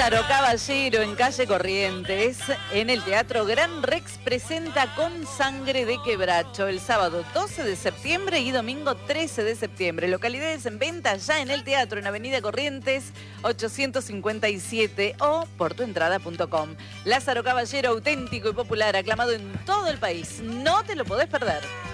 Lázaro Caballero en calle Corrientes, en el Teatro Gran Rex, presenta Con Sangre de Quebracho el sábado 12 de septiembre y domingo 13 de septiembre. Localidades en venta ya en el teatro en Avenida Corrientes 857 o portuentrada.com. Lázaro Caballero, auténtico y popular, aclamado en todo el país. No te lo podés perder.